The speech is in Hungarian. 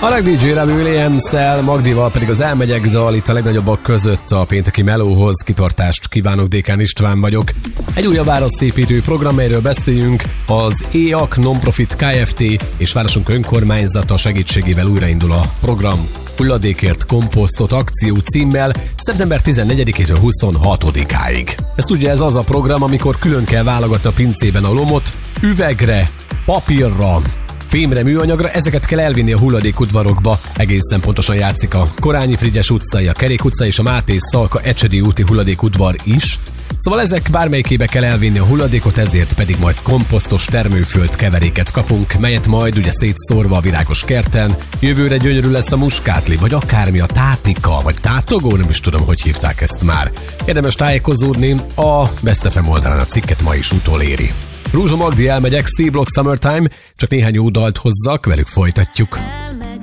A legdj Robbie Williams-szel, Magdival pedig az Elmegyek dal itt a legnagyobbak között a pénteki melóhoz. Kitartást kívánok, Dékán István vagyok. Egy újabb városszépítő program, melyről beszéljünk, az EAK Nonprofit Kft. És városunk önkormányzata segítségével újraindul a program. Hulladékért komposztot akció címmel szeptember 14-től 26-áig. Ez ugye ez az a program, amikor külön kell válogatni a pincében a lomot, üvegre, papírra, fémre, műanyagra, ezeket kell elvinni a hulladékudvarokba. Egészen pontosan játszik a Korányi Frigyes utcai, a Kerék utca és a Máté Szalka Ecsedi úti hulladékudvar is. Szóval ezek bármelyikébe kell elvinni a hulladékot, ezért pedig majd komposztos termőföld keveréket kapunk, melyet majd ugye szétszórva a virágos kerten. Jövőre gyönyörű lesz a muskátli, vagy akármi, a tátika, vagy tátogó, nem is tudom, hogy hívták ezt már. Érdemes tájékozódni, a Best FM oldalán a cikket ma is utoléri. Rúzsa Magdi, Elmegyek, C-Block Summertime, csak néhány jó dalt hozzak, velük folytatjuk.